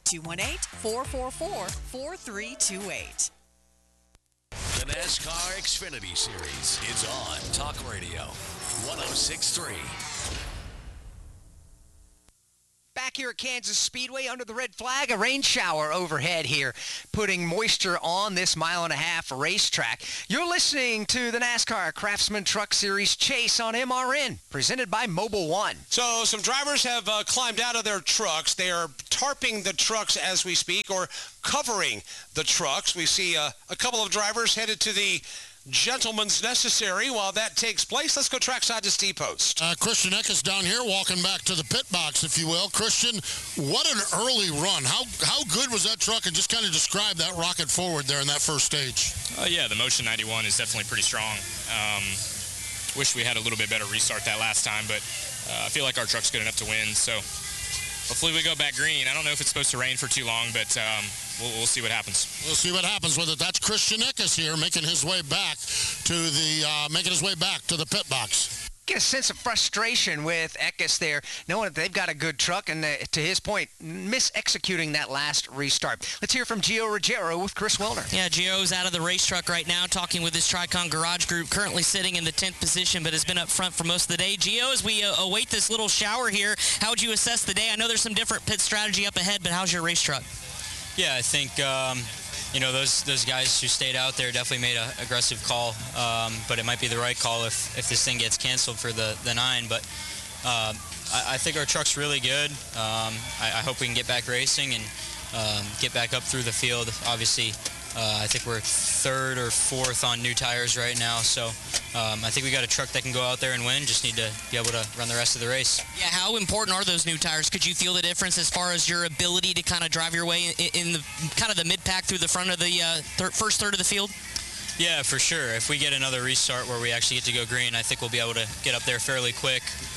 218-444-4328. The NASCAR Xfinity Series is on Talk Radio 106.3. Back here at Kansas Speedway under the red flag, a rain shower overhead here, putting moisture on this 1.5 mile racetrack. You're listening to the NASCAR Craftsman Truck Series Chase on MRN, presented by Mobil 1. So some drivers have climbed out of their trucks. They are tarping the trucks as we speak, or covering the trucks. We see a couple of drivers headed to the gentleman's necessary. While that takes place, let's go trackside to Steve Post. Christian Eckes down here walking back to the pit box, if you will. Christian, what an early run. How good was that truck? And just kind of describe that rocket forward there in that first stage. Yeah, the Motion 91 is definitely pretty strong. Wish we had a little bit better restart that last time, but I feel like our truck's good enough to win. So hopefully we go back green. I don't know if it's supposed to rain for too long, but we'll see what happens. We'll see what happens with it. That's Christian Eckes here making his way back to the pit box. Get a sense of frustration with Eckes there, knowing that they've got a good truck and, to his point, mis-executing that last restart. Let's hear from Gio Ruggiero with Chris Wilner. Yeah, Gio's out of the race truck right now, talking with his Tricon Garage Group, currently sitting in the 10th position, but has been up front for most of the day. Gio, as we await this little shower here, how would you assess the day? I know there's some different pit strategy up ahead, but how's your race truck? Yeah, I think those guys who stayed out there definitely made an aggressive call, but it might be the right call if this thing gets canceled for the 9. But I think our truck's really good. I hope we can get back racing and get back up through the field. Obviously, I think we're 3rd or 4th on new tires right now, so I think we got a truck that can go out there and win. Just need to be able to run the rest of the race. Yeah, how important are those new tires? Could you feel the difference as far as your ability to kind of drive your way in the kind of the mid-pack through the front of the first third of the field? Yeah, for sure. If we get another restart where we actually get to go green, I think we'll be able to get up there fairly quick.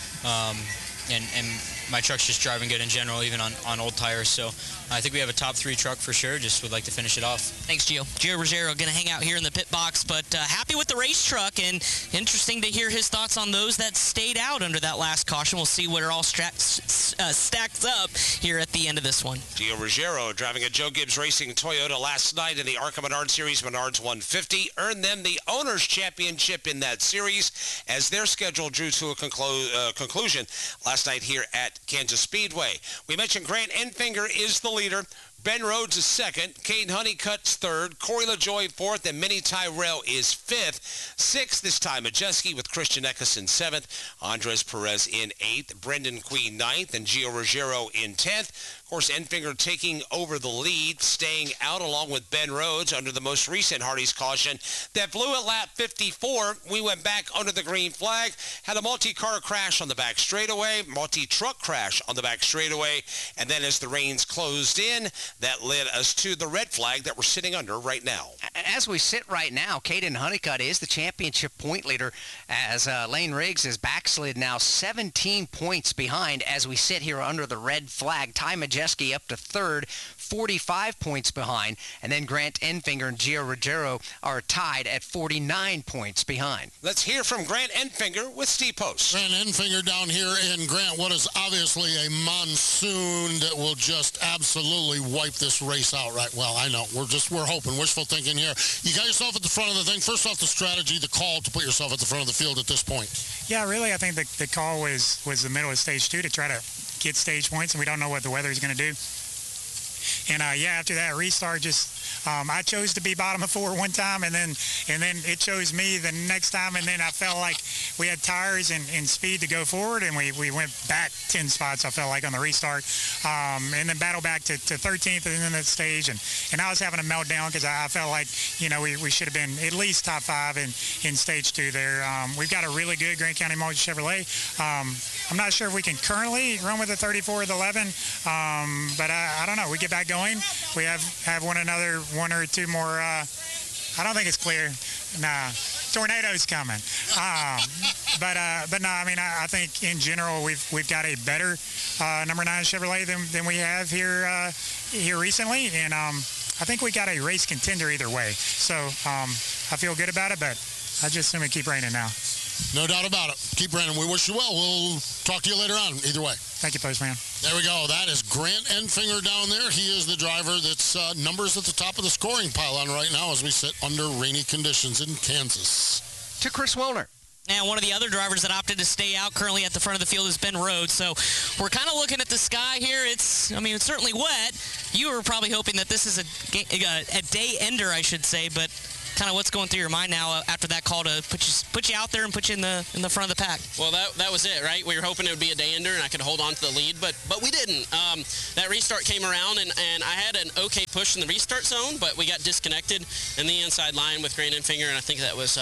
And my truck's just driving good in general, even on old tires. So I think we have a top 3 truck for sure. Just would like to finish it off. Thanks, Gio. Gio Ruggiero going to hang out here in the pit box, but happy with the race truck, and interesting to hear his thoughts on those that stayed out under that last caution. We'll see what it all stacks up here at the end of this one. Gio Ruggiero driving a Joe Gibbs Racing Toyota last night in the ARCA Menards Series Menards 150, earned them the Owners' Championship in that series as their schedule drew to a conclusion last night here at Kansas Speedway. We mentioned Grant Enfinger is the leader. Ben Rhodes is 2nd. Caden Honeycutt's 3rd. Corey LaJoie 4th. And Minnie Tyrell is 5th. 6th this time, Majeski with Christian Eckes in 7th. Andres Perez in 8th. Brendan Queen 9th. And Gio Ruggiero in 10th. Of course, Enfinger taking over the lead, staying out along with Ben Rhodes under the most recent Hardy's caution that blew at lap 54. We went back under the green flag, had a multi-car crash on the back straightaway, multi-truck crash on the back straightaway, and then as the rains closed in, that led us to the red flag that we're sitting under right now. As we sit right now, Caden Honeycutt is the championship point leader as Lane Riggs is backslid now 17 points behind as we sit here under the red flag. Ty Majeski up to 3rd, 45 points behind, and then Grant Enfinger and Gio Ruggiero are tied at 49 points behind. Let's hear from Grant Enfinger with Steve Post. Grant Enfinger down here in Grant, what is obviously a monsoon that will just absolutely wipe this race out right. Well, I know. We're hoping, wishful thinking here. You got yourself at the front of the thing. First off, the strategy, the call to put yourself at the front of the field at this point. Yeah, really, I think the call was the middle of stage 2 to try to get stage points, and we don't know what the weather is going to do. And after that restart, I chose to be bottom of 4 one time, and then it chose me the next time, and then I felt like we had tires and speed to go forward, and we went back 10 spots, I felt like, on the restart, and then battled back to 13th in the stage, and I was having a meltdown because I felt like, we should have been at least top 5 in stage 2 there. We've got a really good Grant County Multi Chevrolet. I'm not sure if we can currently run with a 34 with 11, but I don't know. We get back going. We have one or two more. I don't think it's clear. Nah, tornado's coming. But no, I mean, I think in general we've got a better number 9 Chevrolet than we have here recently, and I think we got a race contender either way. So I feel good about it, but I just assume it keep raining now. No doubt about it. Keep raining. We wish you well. We'll talk to you later on either way. Thank you, Postman. There we go. That is Grant Enfinger down there. He is the driver that's numbers at the top of the scoring pylon right now as we sit under rainy conditions in Kansas. To Chris Wilner. Now, one of the other drivers that opted to stay out currently at the front of the field is Ben Rhodes. So we're kind of looking at the sky here. It's certainly wet. You were probably hoping that this is a day ender, I should say, but kind of what's going through your mind now after that call to put you out there and put you in the front of the pack? Well, that was it, right? We were hoping it would be a day ender and I could hold on to the lead, but we didn't. That restart came around and I had an okay push in the restart zone, but we got disconnected in the inside line with Grant Enfinger, and I think that was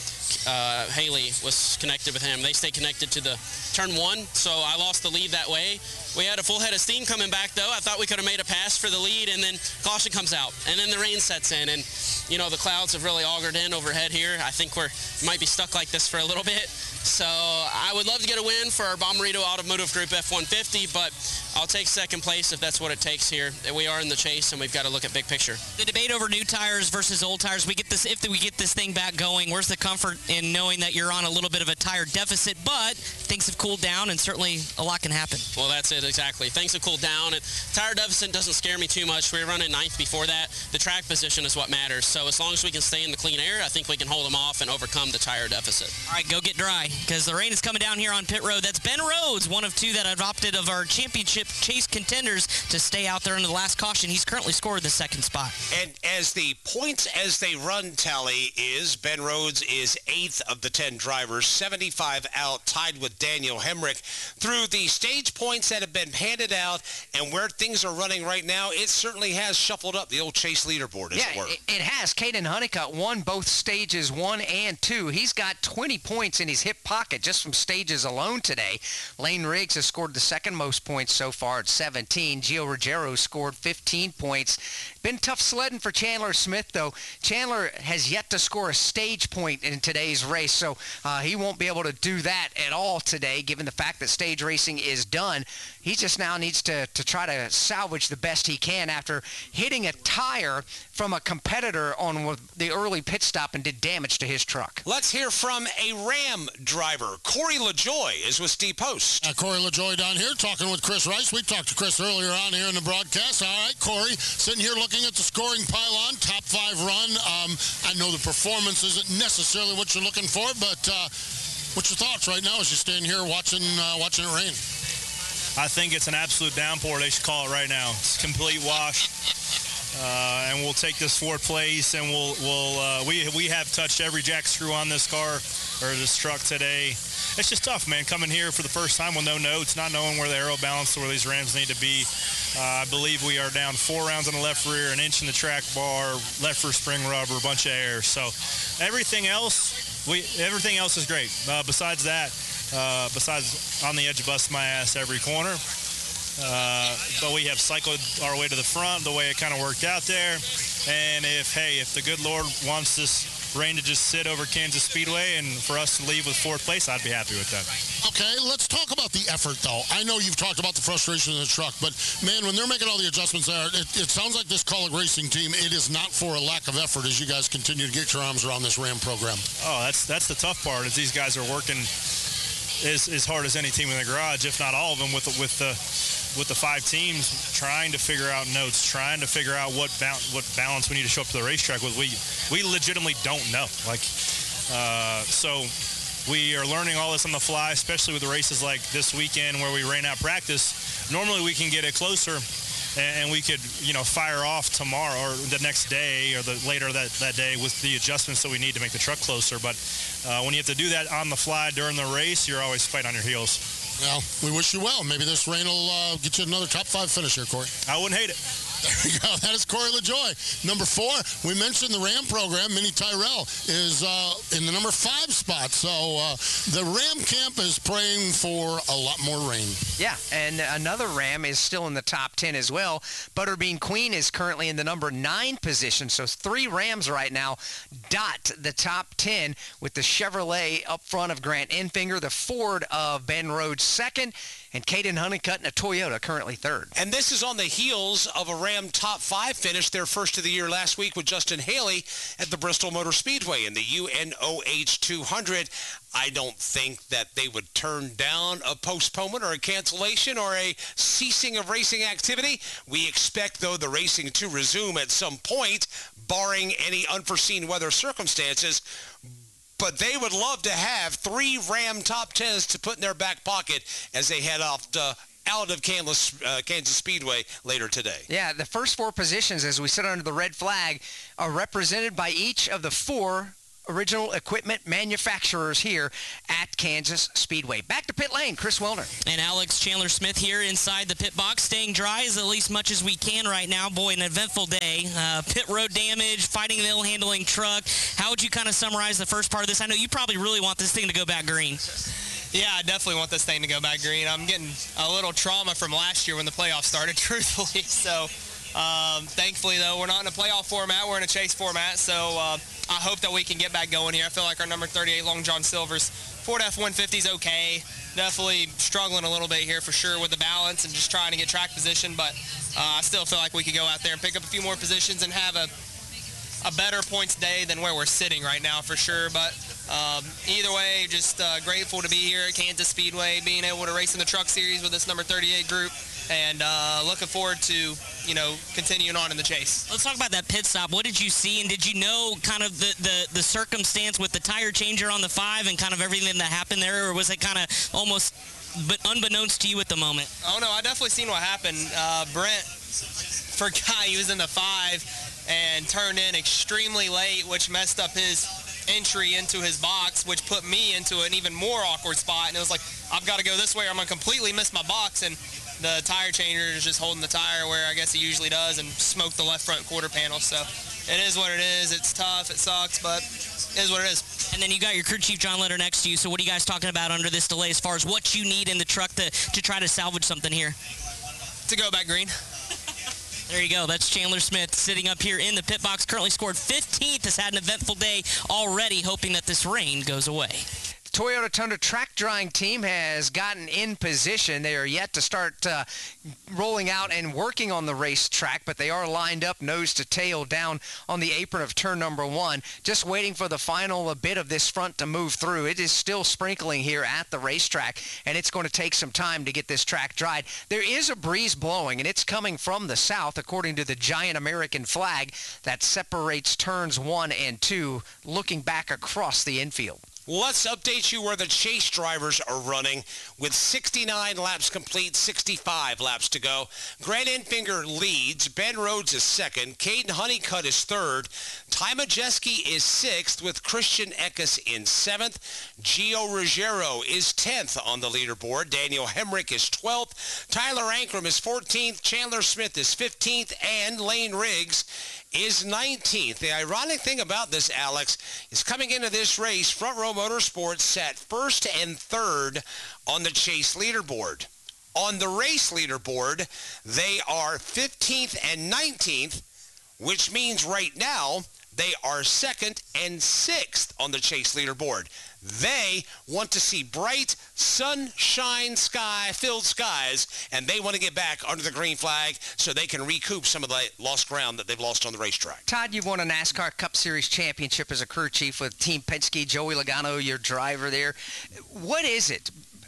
Haley was connected with him. They stayed connected to the turn 1, so I lost the lead that way. We had a full head of steam coming back, though. I thought we could have made a pass for the lead, and then caution comes out, and then the rain sets in, and the clouds have really augured in overhead here. I think we might be stuck like this for a little bit. So I would love to get a win for our Bommarito Automotive Group F-150, but I'll take second place if that's what it takes here. We are in the chase, and we've got to look at big picture. The debate over new tires versus old tires, if we get this thing back going, where's the comfort in knowing that you're on a little bit of a tire deficit, but things have cooled down, and certainly a lot can happen? Well, that's it, exactly. Things have cooled down, and tire deficit doesn't scare me too much. We were running 9th before that. The track position is what matters. So as long as we can stay in the clean air, I think we can hold them off and overcome the tire deficit. All right, go get dry, because the rain is coming down here on pit road. That's Ben Rhodes, one of 2 that have opted of our championship chase contenders to stay out there in the last caution. He's currently scored the 2nd spot. And as the points as they run tally is, Ben Rhodes is 8th of the 10 drivers, 75 out, tied with Daniel Hemrick. Through the stage points that have been handed out and where things are running right now, it certainly has shuffled up the old chase leaderboard, as it were. It has. Caden Honeycutt won both stages 1 and 2. He's got 20 points in his hip pocket just from stages alone today. Lane Riggs has scored the 2nd most points so far at 17. Gio Ruggiero scored 15 points. Been tough sledding for Chandler Smith, though. Chandler has yet to score a stage point in today's race, so he won't be able to do that at all today, given the fact that stage racing is done. He just now needs to try to salvage the best he can after hitting a tire from a competitor on the early pit stop and did damage to his truck. Let's hear from a Ram driver. Corey LaJoy is with Steve Post. Corey LaJoy down here talking with Chris Rice. We talked to Chris earlier on here in the broadcast. All right, Corey, sitting here looking at the scoring pylon, top 5 run. I know the performance isn't necessarily what you're looking for, but what's your thoughts right now as you stand here watching it rain? I think it's an absolute downpour. They should call it right now. It's a complete wash. And we'll take this 4th place, and we have touched every jack screw on this car or this truck today. It's just tough, man, coming here for the first time with no notes, not knowing where the aero balance or where these Rams need to be. I believe we are down 4 rounds on the left rear, an inch in the track bar, left rear spring rubber, a bunch of air. So everything else is great. Besides that, besides on the edge of busting my ass every corner. But we have cycled our way to the front the way it kind of worked out there. And if the good Lord wants this rain to just sit over Kansas Speedway and for us to leave with 4th place, I'd be happy with that. Okay, let's talk about the effort, though. I know you've talked about the frustration in the truck, but, man, when they're making all the adjustments there, it sounds like this Kaulig Racing team, it is not for a lack of effort as you guys continue to get your arms around this Ram program. Oh, that's the tough part is these guys are working as hard as any team in the garage, if not all of them, with the 5 teams trying to figure out notes, trying to figure out what balance we need to show up to the racetrack with. We legitimately don't know. So we are learning all this on the fly, especially with the races like this weekend where we rain out practice. Normally we can get it closer and we could, fire off tomorrow or the next day or later that day with the adjustments that we need to make the truck closer. But when you have to do that on the fly during the race, you're always fighting on your heels. Well, we wish you well. Maybe this rain will get you another top 5 finish here, Corey. I wouldn't hate it. There you go. That is Corey LaJoie. Number 4, we mentioned the Ram program. Minnie Tyrell is in the number 5 spot. So the Ram camp is praying for a lot more rain. Yeah, and another Ram is still in the top 10 as well. Butterbean Queen is currently in the number 9 position. So 3 Rams right now dot the top 10 with the Chevrolet up front of Grant Enfinger, the Ford of Ben Rhodes second, and Caden Honeycutt and a Toyota currently third. And this is on the heels of a Ram top 5 finish, their first of the year last week with Justin Haley at the Bristol Motor Speedway in the UNOH 200. I don't think that they would turn down a postponement or a cancellation or a ceasing of racing activity. We expect, though, the racing to resume at some point, barring any unforeseen weather circumstances. But they would love to have 3 Ram top 10s to put in their back pocket as they head off out of Kansas Speedway later today. Yeah, the first 4 positions as we sit under the red flag are represented by each of the 4 original equipment manufacturers here at Kansas Speedway. Back to pit lane, Chris Wilner. And Alex Chandler Smith here inside the pit box, staying dry as at least much as we can right now. Boy, an eventful day. Pit road damage, fighting an ill-handling truck. How would you kind of summarize the first part of this? I know you probably really want this thing to go back green. Yeah, I definitely want this thing to go back green. I'm getting a little trauma from last year when the playoffs started, truthfully. So, thankfully, though, we're not in a playoff format. We're in a chase format. So, I hope that we can get back going here. I feel like our number 38, Long John Silver's Ford F-150 is okay. Definitely struggling a little bit here for sure with the balance and just trying to get track position. But I still feel like we could go out there and pick up a few more positions and have a better points day than where we're sitting right now for sure. But either way, just grateful to be here at Kansas Speedway, being able to race in the Truck Series with this number 38 group, and looking forward to, continuing on in the chase. Let's talk about that pit stop. What did you see, and did you know kind of the circumstance with the tire changer on the 5 and kind of everything that happened there, or was it kind of almost unbeknownst to you at the moment? Oh, no, I definitely seen what happened. Brent forgot he was in the 5 and turned in extremely late, which messed up his entry into his box, which put me into an even more awkward spot. And it was like, I've got to go this way or I'm going to completely miss my box. And the tire changer is just holding the tire where I guess he usually does and smoked the left front quarter panel. So it is what it is. It's tough. It sucks, but it is what it is. And then you got your crew chief, John Letter, next to you. So what are you guys talking about under this delay as far as what you need in the truck to try to salvage something here? To go back green. There you go. That's Chandler Smith sitting up here in the pit box. Currently scored 15th. Has had an eventful day already, hoping that this rain goes away. Toyota Tundra track drying team has gotten in position. They are yet to start rolling out and working on the racetrack, but they are lined up nose to tail down on the apron of turn number 1, just waiting for the final bit of this front to move through. It is still sprinkling here at the racetrack, and it's going to take some time to get this track dried. There is a breeze blowing, and it's coming from the south, according to the giant American flag that separates turns 1 and 2, looking back across the infield. Let's update you where the chase drivers are running with 69 laps complete, 65 laps to go. Grant Enfinger leads. Ben Rhodes is second. Caden Honeycutt is third. Ty Majeski is sixth with Christian Eckes in seventh. Gio Ruggiero is 10th on the leaderboard. Daniel Hemrick is 12th. Tyler Ankrum is 14th. Chandler Smith is 15th. And Lane Riggs is 19th. The ironic thing about this, Alex, is coming into this race, Front Row Motorsports sat first and third on the chase leaderboard. On the race leaderboard, they are 15th and 19th, which means right now they are second and sixth on the chase leaderboard. They want to see bright, sunshine filled skies, and they want to get back under the green flag so they can recoup some of the lost ground that they've lost on the racetrack. Todd, you've won a NASCAR Cup Series championship as a crew chief with Team Penske. Joey Logano, your driver there. What is it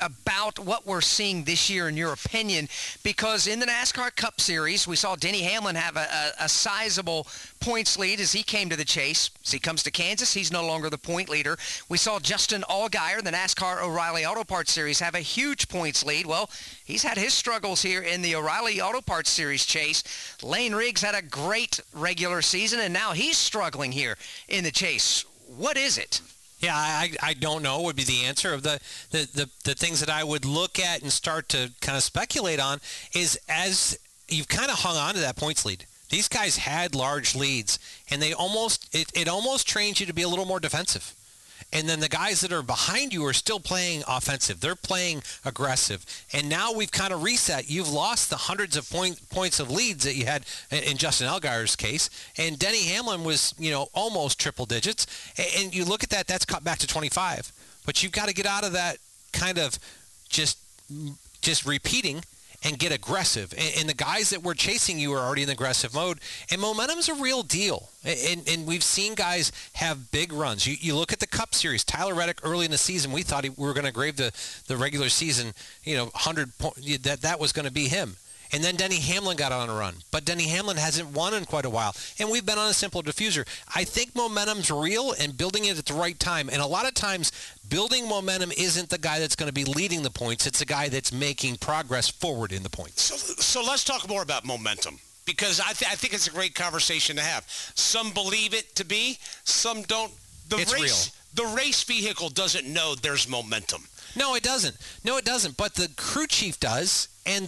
about what we're seeing this year, in your opinion? Because in the NASCAR Cup Series, we saw Denny Hamlin have a sizable points lead as he came to the chase. As he comes to Kansas, he's no longer the point leader. We saw Justin Allgaier, the NASCAR O'Reilly Auto Parts Series, have a huge points lead. Well, he's had his struggles here in the O'Reilly Auto Parts Series chase. Lane Riggs had a great regular season, and now he's struggling here in the chase. What is it? Yeah, I don't know would be the answer. Of the things that I would look at and start to kind of speculate on is, as you've kind of hung on to that points lead. These guys had large leads, and it almost trains you to be a little more defensive. And then the guys that are behind you are still playing offensive. They're playing aggressive. And now we've kind of reset. You've lost the hundreds of points of leads that you had in Justin Allgaier's case. And Denny Hamlin was, almost triple digits. And you look at that, that's cut back to 25. But you've got to get out of that kind of just repeating and get aggressive. And the guys that were chasing you are already in the aggressive mode. And momentum's a real deal. And we've seen guys have big runs. You look at the Cup Series. Tyler Reddick early in the season, we thought we were going to grave the regular season, 100 points. That was going to be him. And then Denny Hamlin got on a run. But Denny Hamlin hasn't won in quite a while. And we've been on a simple diffuser. I think momentum's real and building it at the right time. And a lot of times, building momentum isn't the guy that's going to be leading the points. It's the guy that's making progress forward in the points. So let's talk more about momentum, because I think it's a great conversation to have. Some believe it to be, some don't. It's real. The race vehicle doesn't know there's momentum. No, it doesn't. But the crew chief does, and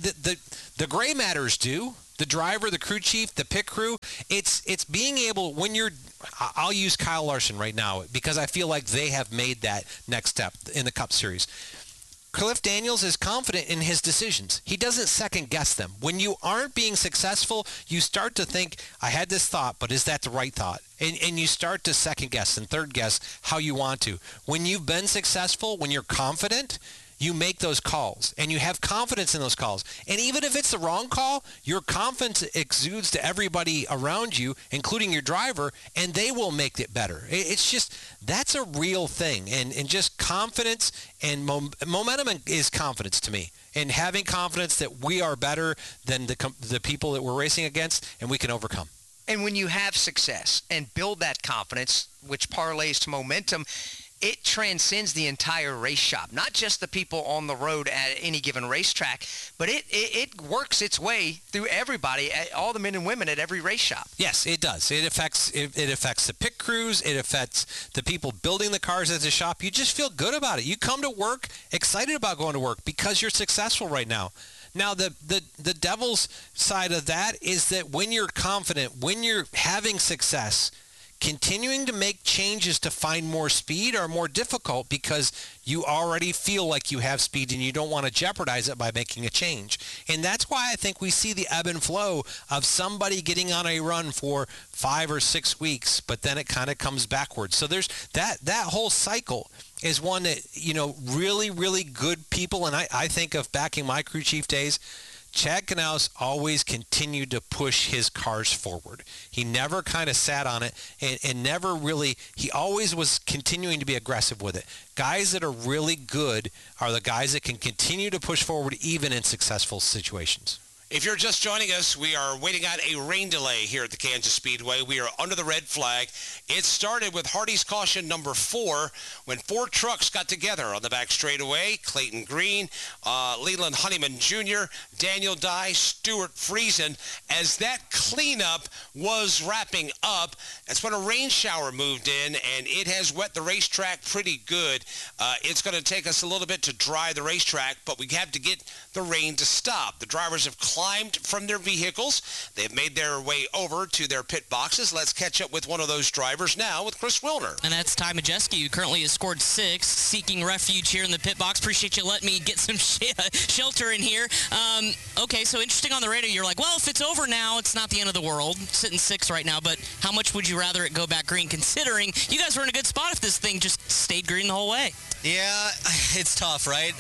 the gray matters do. The driver, the crew chief, the pit crew. It's being able, when you're, I'll use Kyle Larson right now because I feel like they have made that next step in the Cup Series. Cliff Daniels is confident in his decisions. He doesn't second guess them. When you aren't being successful, you start to think, I had this thought, but is that the right thought? And you start to second guess and third guess how you want to. When you've been successful, when you're confident, you make those calls and you have confidence in those calls. And even if it's the wrong call, your confidence exudes to everybody around you, including your driver, and they will make it better. It's just, that's a real thing. And just confidence and momentum is confidence to me. And having confidence that we are better than the people that we're racing against and we can overcome. And when you have success and build that confidence, which parlays to momentum, it transcends the entire race shop, not just the people on the road at any given racetrack, but it works its way through everybody, all the men and women at every race shop. Yes, it does. It affects the pit crews. It affects the people building the cars at the shop. You just feel good about it. You come to work excited about going to work because you're successful right now. Now, the devil's side of that is that when you're confident, when you're having success, continuing to make changes to find more speed are more difficult because you already feel like you have speed and you don't want to jeopardize it by making a change. And that's why I think we see the ebb and flow of somebody getting on a run for 5 or 6 weeks, but then it kind of comes backwards. So there's that whole cycle is one that, really, really good people, and I think of back in my crew chief days, Chad Knaus always continued to push his cars forward. He never kind of sat on it and never really, he always was continuing to be aggressive with it. Guys that are really good are the guys that can continue to push forward even in successful situations. If you're just joining us, we are waiting out a rain delay here at the Kansas Speedway. We are under the red flag. It started with Hardy's caution number 4 when 4 trucks got together on the back straightaway. Clayton Green, Leland Honeyman Jr., Daniel Dye, Stuart Friesen. As that cleanup was wrapping up, that's when a rain shower moved in, and it has wet the racetrack pretty good. It's going to take us a little bit to dry the racetrack, but we have to get the rain to stop. The drivers have climbed from their vehicles. They've made their way over to their pit boxes. Let's catch up with one of those drivers now with Chris Wilner. And that's Ty Majeski, who currently has scored 6, seeking refuge here in the pit box. Appreciate you letting me get some shelter in here. Okay, so interesting on the radio. You're like, well, if it's over now, it's not the end of the world. Sitting 6 right now, but how much would you rather it go back green, considering you guys were in a good spot if this thing just stayed green the whole way? Yeah, it's tough, right?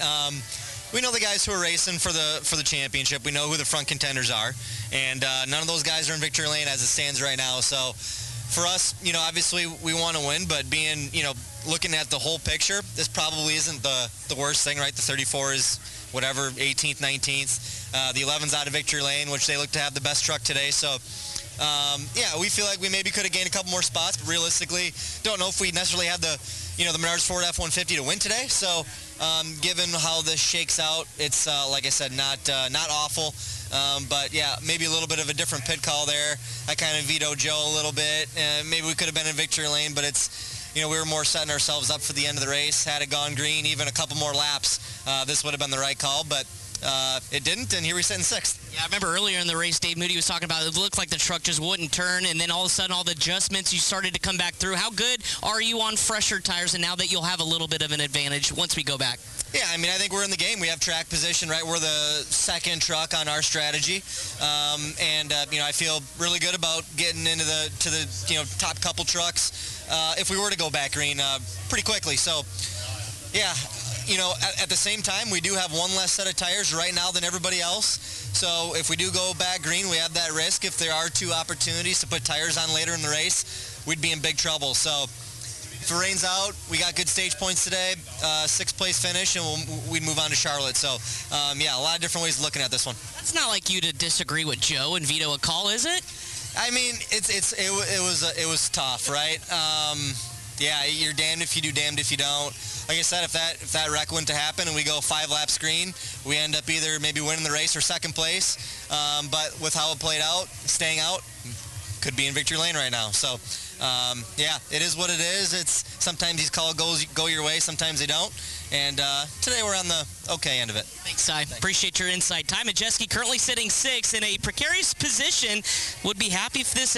We know the guys who are racing for the championship. We know who the front contenders are, and none of those guys are in victory lane as it stands right now. So for us, obviously we want to win, but being, looking at the whole picture, this probably isn't the worst thing, right? The 34 is whatever, 18th, 19th. The 11's out of victory lane, which they look to have the best truck today. So, we feel like we maybe could have gained a couple more spots, but realistically, don't know if we necessarily had the Menards Ford F-150 to win today. So, given how this shakes out, it's, like I said, not awful. But, yeah, maybe a little bit of a different pit call there. I kind of vetoed Joe a little bit. Maybe we could have been in victory lane, but it's, we were more setting ourselves up for the end of the race. Had it gone green, even a couple more laps, this would have been the right call. But it didn't, and here we sit in 6th. Yeah, I remember earlier in the race, Dave Moody was talking about it looked like the truck just wouldn't turn, and then all of a sudden all the adjustments, you started to come back through. How good are you on fresher tires, and now that you'll have a little bit of an advantage once we go back? Yeah, I think we're in the game. We have track position, right? We're the second truck on our strategy, I feel really good about getting into the top couple trucks if we were to go back green pretty quickly. So, yeah. At the same time, we do have one less set of tires right now than everybody else. So if we do go back green, we have that risk. If there are 2 opportunities to put tires on later in the race, we'd be in big trouble. So if it rains out, we got good stage points today, 6th place finish, and we'd move on to Charlotte. So, a lot of different ways of looking at this one. That's not like you to disagree with Joe and veto a call, is it? It was tough, right? You're damned if you do, damned if you don't. Like I said, if that wreck went to happen and we go 5 laps green, we end up either maybe winning the race or 2nd place. But with how it played out, staying out, could be in victory lane right now. So, it is what it is. It's sometimes these calls go your way, sometimes they don't. And today we're on the okay end of it. Thanks, Ty. Appreciate your insight. Ty Majeski currently sitting 6th in a precarious position. Would be happy if this